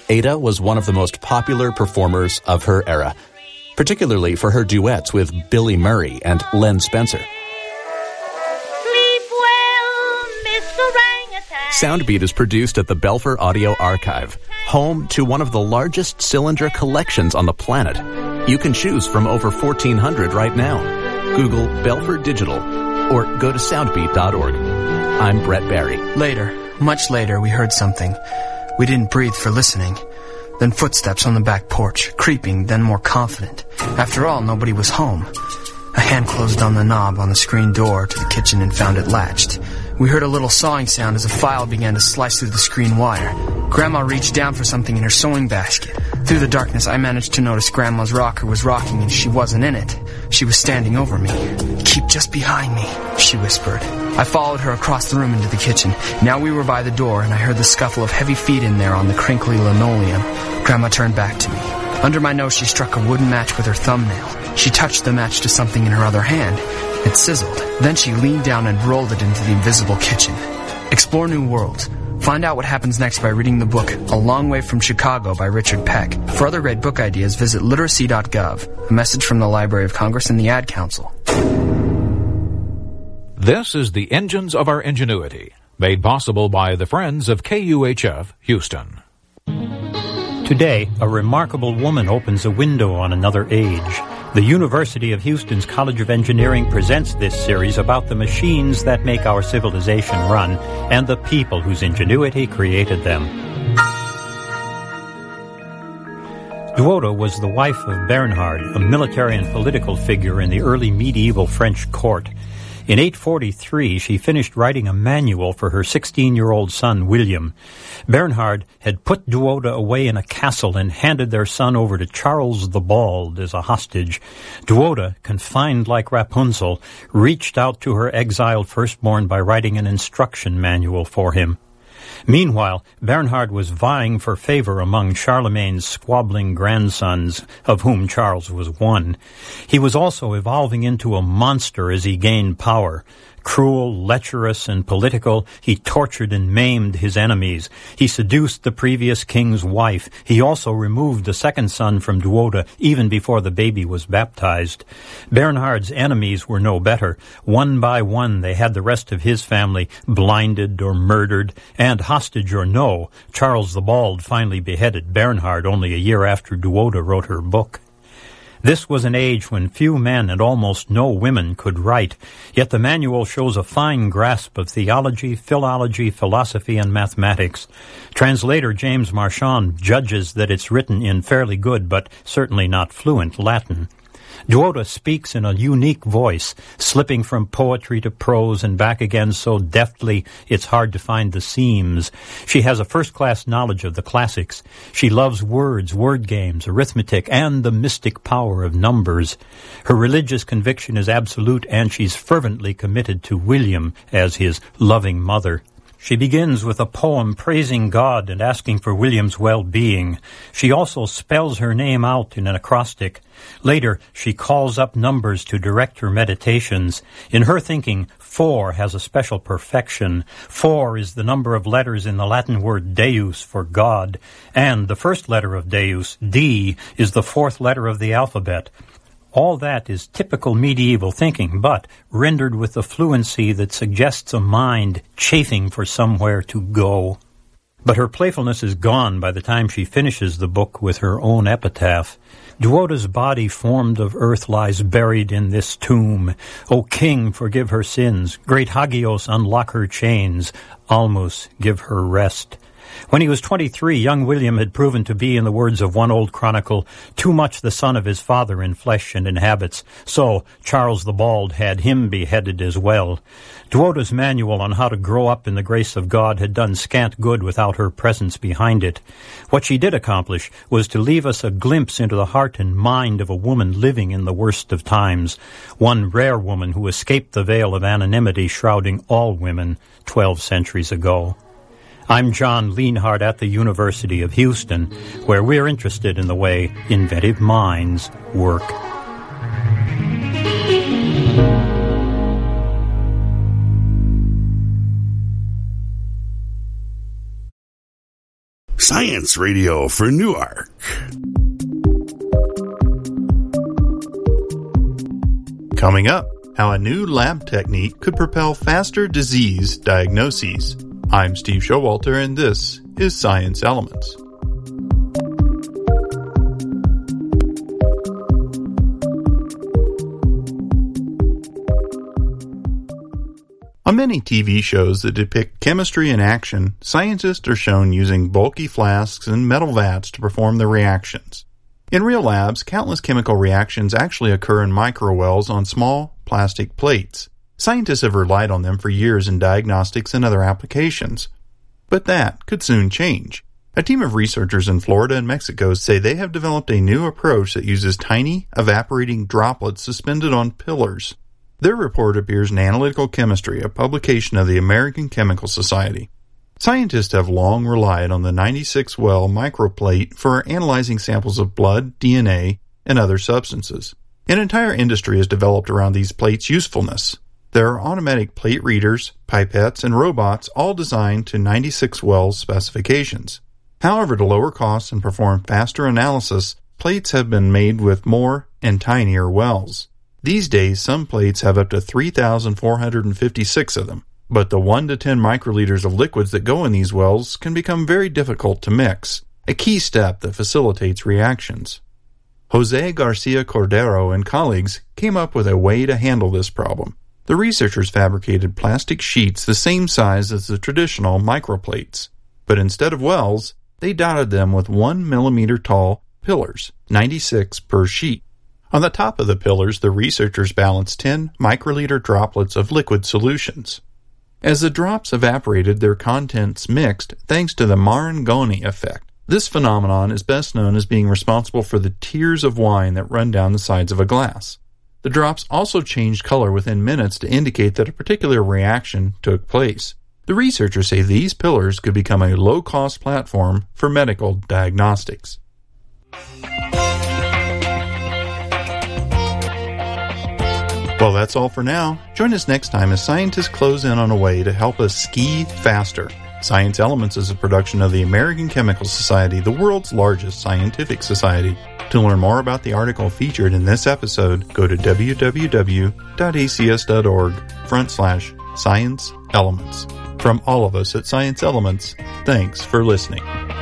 Ada was one of the most popular performers of her era, particularly for her duets with Billy Murray and Len Spencer. Sleep well, Mr. Orangutan. Soundbeat is produced at the Belfer Audio Archive, home to one of the largest cylinder collections on the planet. You can choose from over 1,400 right now. Google Belfer Digital or go to soundbeat.org. I'm Brett Barry. Later, much later, we heard something. We didn't breathe for listening. Then footsteps on the back porch, creeping, then more confident. After all, nobody was home. A hand closed on the knob on the screen door to the kitchen and found it latched. We heard a little sawing sound as a file began to slice through the screen wire. Grandma reached down for something in her sewing basket. Through the darkness, I managed to notice Grandma's rocker was rocking and she wasn't in it. She was standing over me. "Keep just behind me," she whispered. I followed her across the room into the kitchen. Now we were by the door, and I heard the scuffle of heavy feet in there on the crinkly linoleum. Grandma turned back to me. Under my nose, she struck a wooden match with her thumbnail. She touched the match to something in her other hand. It sizzled. Then she leaned down and rolled it into the invisible kitchen. Explore new worlds. Find out what happens next by reading the book A Long Way from Chicago by Richard Peck. For other great book ideas, visit literacy.gov. A message from the Library of Congress and the Ad Council. This is the Engines of Our Ingenuity, made possible by the Friends of KUHF Houston. Today, a remarkable woman opens a window on another age. The University of Houston's College of Engineering presents this series about the machines that make our civilization run and the people whose ingenuity created them. Duoda was the wife of Bernhard, a military and political figure in the early medieval French court. In 843, she finished writing a manual for her 16-year-old son, William. Bernhard had put Duoda away in a castle and handed their son over to Charles the Bald as a hostage. Duoda, confined like Rapunzel, reached out to her exiled firstborn by writing an instruction manual for him. Meanwhile, Bernhard was vying for favor among Charlemagne's squabbling grandsons, of whom Charles was one. He was also evolving into a monster as he gained power. Cruel, lecherous, and political, he tortured and maimed his enemies. He seduced the previous king's wife. He also removed the second son from Duoda even before the baby was baptized. Bernhard's enemies were no better. One by one, they had the rest of his family blinded or murdered, and hostage or no, Charles the Bald finally beheaded Bernhard only a year after Duoda wrote her book. This was an age when few men and almost no women could write, yet the manual shows a fine grasp of theology, philology, philosophy, and mathematics. Translator James Marchand judges that it's written in fairly good, but certainly not fluent Latin. Duoda speaks in a unique voice, slipping from poetry to prose and back again so deftly it's hard to find the seams. She has a first-class knowledge of the classics. She loves words, word games, arithmetic, and the mystic power of numbers. Her religious conviction is absolute, and she's fervently committed to William as his loving mother. She begins with a poem praising God and asking for William's well-being. She also spells her name out in an acrostic. Later, she calls up numbers to direct her meditations. In her thinking, 4 has a special perfection. 4 is the number of letters in the Latin word Deus for God, and the first letter of Deus, D, is the 4th letter of the alphabet. All that is typical medieval thinking, but rendered with a fluency that suggests a mind chafing for somewhere to go. But her playfulness is gone by the time she finishes the book with her own epitaph. Duoda's body formed of earth lies buried in this tomb. O King, forgive her sins. Great Hagios, unlock her chains. Almus, give her rest. When he was 23, young William had proven to be, in the words of one old chronicle, too much the son of his father in flesh and in habits, so Charles the Bald had him beheaded as well. Duoda's manual on how to grow up in the grace of God had done scant good without her presence behind it. What she did accomplish was to leave us a glimpse into the heart and mind of a woman living in the worst of times, one rare woman who escaped the veil of anonymity shrouding all women 12 centuries ago. I'm John Lienhardt at the University of Houston, where we're interested in the way inventive minds work. Science Radio for Newark. Coming up, how a new lab technique could propel faster disease diagnoses. I'm Steve Showalter, and this is Science Elements. On many TV shows that depict chemistry in action, scientists are shown using bulky flasks and metal vats to perform their reactions. In real labs, countless chemical reactions actually occur in microwells on small plastic plates. Scientists have relied on them for years in diagnostics and other applications. But that could soon change. A team of researchers in Florida and Mexico say they have developed a new approach that uses tiny, evaporating droplets suspended on pillars. Their report appears in Analytical Chemistry, a publication of the American Chemical Society. Scientists have long relied on the 96-well microplate for analyzing samples of blood, DNA, and other substances. An entire industry has developed around these plates' usefulness. There are automatic plate readers, pipettes, and robots all designed to 96-well specifications. However, to lower costs and perform faster analysis, plates have been made with more and tinier wells. These days, some plates have up to 3,456 of them, but the 1 to 10 microliters of liquids that go in these wells can become very difficult to mix, a key step that facilitates reactions. Jose Garcia Cordero and colleagues came up with a way to handle this problem. The researchers fabricated plastic sheets the same size as the traditional microplates, but instead of wells, they dotted them with 1 millimeter tall pillars, 96 per sheet. On the top of the pillars, the researchers balanced 10 microliter droplets of liquid solutions. As the drops evaporated, their contents mixed thanks to the Marangoni effect. This phenomenon is best known as being responsible for the tears of wine that run down the sides of a glass. The drops also changed color within minutes to indicate that a particular reaction took place. The researchers say these pillars could become a low-cost platform for medical diagnostics. Well, that's all for now. Join us next time as scientists close in on a way to help us ski faster. Science Elements is a production of the American Chemical Society, the world's largest scientific society. To learn more about the article featured in this episode, go to www.acs.org/Science Elements. From all of us at Science Elements, thanks for listening.